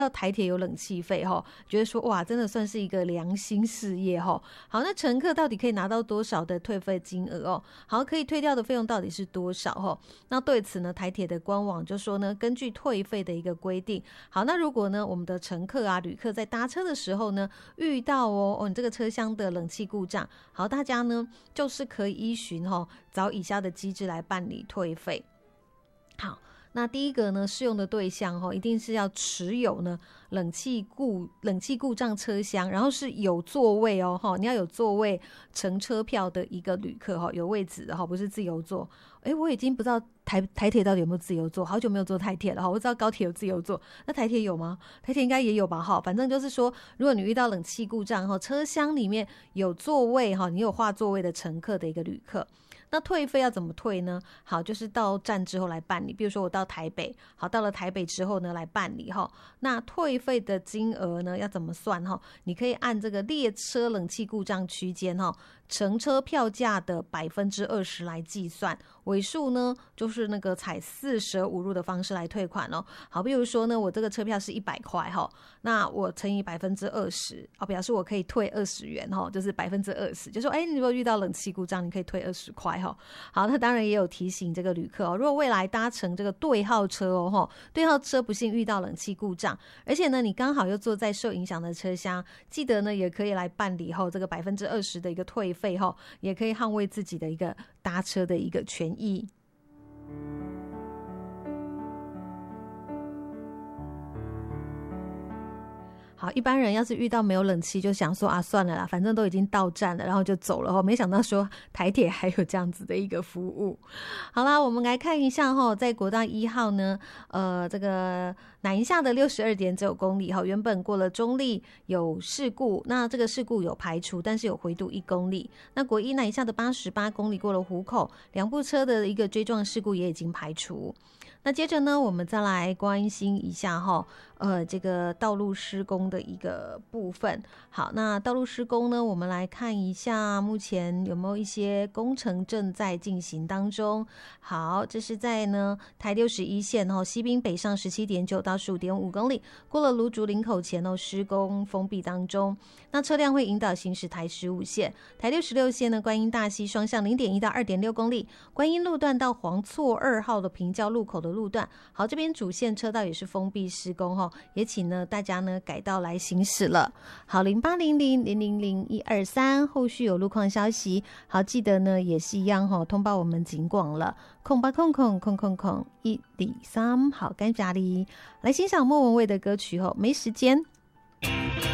到台铁有冷气费觉得说哇，真的算是一个良心事业好，那乘客到底可以拿到多少的退费金额好，可以退掉的费用到底是多少那对此呢，台铁的官网就说呢，根据退费的一个规定，好，那如果呢我们的乘客啊旅客在搭车的时候呢，遇到你这个车厢的冷气故障，好，大家呢就是可以依循找以下的机制来办理退费。好，那第一个呢，适用的对象一定是要持有呢冷气故障车厢，然后是有座位你要有座位乘车票的一个旅客有位置的不是自由座。我已经不知道台铁到底有没有自由座，好久没有坐台铁了我知道高铁有自由座，那台铁有吗？台铁应该也有吧反正就是说，如果你遇到冷气故障车厢里面有座位你有划座位的乘客的一个旅客，那退费要怎么退呢？好，就是到站之后来办理，比如说我到台北，好，到了台北之后呢来办理那退费的金额呢要怎么算你可以按这个列车冷气故障区间乘车票价的20%来计算，尾数呢就是那个采四舍五入的方式来退款好，比如说呢我这个车票是100块那我乘以20%表示我可以退20元就是20%，就说你如果遇到冷气故障你可以退20块好，那当然也有提醒这个旅客如果未来搭乘这个对号车对号车不幸遇到冷气故障，而且呢你刚好又坐在受影响的车厢，记得呢也可以来办理这个20%的一个退费也可以捍卫自己的一个搭车的一个权益。好，一般人要是遇到没有冷气就想说算了啦，反正都已经到站了，然后就走了没想到说台铁还有这样子的一个服务。好啦，我们来看一下在国道1号呢这个南一下的62.9公里原本过了中立有事故，那这个事故有排除，但是有回堵1公里。那国一南一下的88公里过了湖口，两部车的一个追撞事故也已经排除。那接着呢我们再来关心一下这个道路施工的一个部分。好，那道路施工呢我们来看一下目前有没有一些工程正在进行当中。好，这是在呢台61线西滨北上17.9到15.5公里，过了芦竹林口前施工封闭当中，那车辆会引导行驶台15线。台66线呢观音大溪双向0.1到2.6公里，观音路段到黄厝2号的平交路口的路段，好，这边主线车道也是封闭施工也请呢大家呢改道来行驶了。好，0800000123，后续有路况消息，好，记得呢也是一样通报我们警广了，0800000123。好，感谢你来欣赏莫文蔚的歌曲没时间。